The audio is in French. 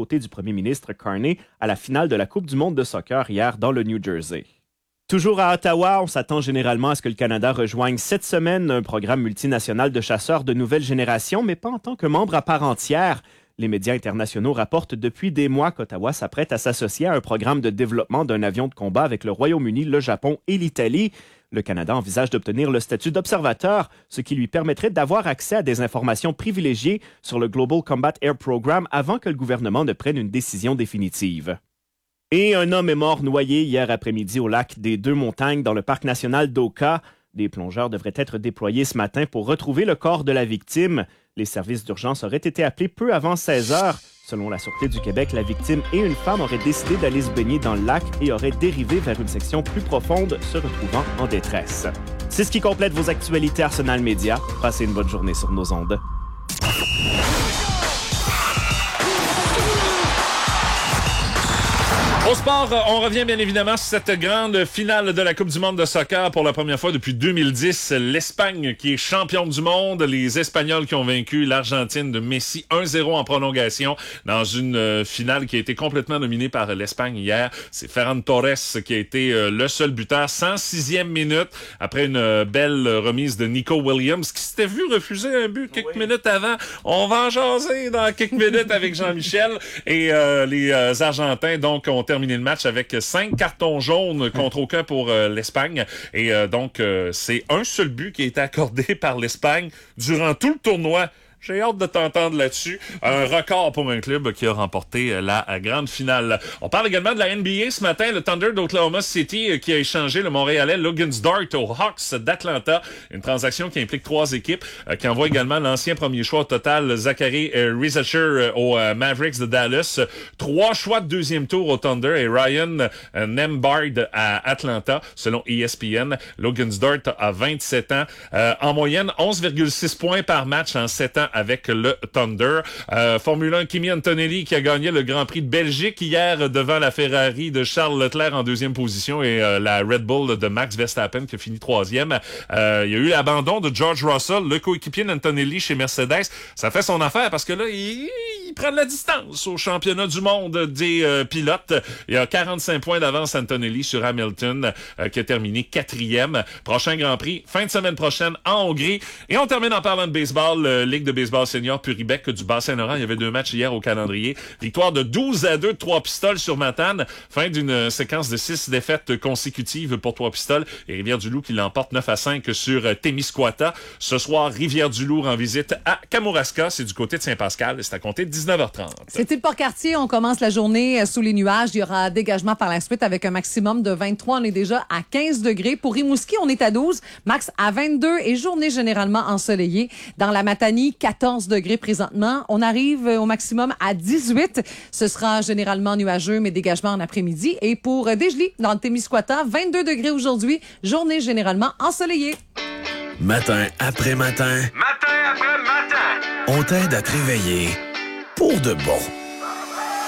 côté du premier ministre Carney à la finale de la Coupe du monde de soccer hier dans le New Jersey. Toujours à Ottawa, on s'attend généralement à ce que le Canada rejoigne cette semaine un programme multinational de chasseurs de nouvelle génération, mais pas en tant que membre à part entière. Les médias internationaux rapportent depuis des mois qu'Ottawa s'apprête à s'associer à un programme de développement d'un avion de combat avec le Royaume-Uni, le Japon et l'Italie. Le Canada envisage d'obtenir le statut d'observateur, ce qui lui permettrait d'avoir accès à des informations privilégiées sur le Global Combat Air Program avant que le gouvernement ne prenne une décision définitive. Et un homme est mort noyé hier après-midi au lac des Deux-Montagnes dans le parc national d'Oka. Des plongeurs devraient être déployés ce matin pour retrouver le corps de la victime. Les services d'urgence auraient été appelés peu avant 16 heures. Selon la Sûreté du Québec, la victime et une femme auraient décidé d'aller se baigner dans le lac et auraient dérivé vers une section plus profonde, se retrouvant en détresse. C'est ce qui complète vos actualités Arsenal Média. Passez une bonne journée sur nos ondes. Au sport, on revient bien évidemment sur cette grande finale de la Coupe du monde de soccer pour la première fois depuis 2010. L'Espagne qui est championne du monde. Les Espagnols qui ont vaincu l'Argentine de Messi 1-0 en prolongation dans une finale qui a été complètement dominée par l'Espagne hier. C'est Ferran Torres qui a été le seul buteur. 106e minute après une belle remise de Nico Williams qui s'était vu refuser un but quelques minutes avant. On va en jaser dans quelques minutes avec Jean-Michel. Et les Argentins donc ont terminé le match avec 5 cartons jaunes contre aucun pour l'Espagne. Et donc, c'est un seul but qui a été accordé par l'Espagne durant tout le tournoi. J'ai hâte de t'entendre là-dessus. Un record pour un club qui a remporté la grande finale. On parle également de la NBA ce matin. Le Thunder d'Oklahoma City qui a échangé le Montréalais Logan Dort aux Hawks d'Atlanta. Une transaction qui implique 3 équipes, qui envoie également l'ancien premier choix au total, Zachary Risacher aux Mavericks de Dallas. 3 choix de deuxième tour au Thunder et Ryan Nembhard à Atlanta. Selon ESPN, Logan Dort a 27 ans. En moyenne, 11,6 points par match en 7 ans avec le Thunder. Formule 1, Kimi Antonelli qui a gagné le Grand Prix de Belgique hier devant la Ferrari de Charles Leclerc en 2e position et la Red Bull de Max Verstappen qui a fini 3e. Il y a eu l'abandon de George Russell, le coéquipier d'Antonelli chez Mercedes. Ça fait son affaire parce que là, il prend de la distance au championnat du monde des pilotes. Il y a 45 points d'avance Antonelli sur Hamilton qui a terminé 4e. Prochain Grand Prix, fin de semaine prochaine en Hongrie. Et on termine en parlant de baseball, Ligue de baseball senior Puribec du Bas-Saint-Laurent. Il y avait 2 matchs hier au calendrier. Victoire de 12-2 de 3 pistoles sur Matane. Fin d'une séquence de 6 défaites consécutives pour 3 pistoles. Et Rivière-du-Loup qui l'emporte 9-5 sur Témiscouata. Ce soir, Rivière-du-Loup en visite à Kamouraska. C'est du côté de Saint-Pascal. C'est à compter de 19h30. C'était le Port-Cartier. On commence la journée sous les nuages. Il y aura dégagement par la suite avec un maximum de 23. On est déjà à 15 degrés. Pour Rimouski, on est à 12. Max à 22 et journée généralement ensoleillée. Dans la Matanie, 14 degrés présentement. On arrive au maximum à 18. Ce sera généralement nuageux, mais dégagement en après-midi. Et pour Desjely, dans le Témiscouata, 22 degrés aujourd'hui. Journée généralement ensoleillée. Matin après matin. Matin après matin. On t'aide à te réveiller pour de bon.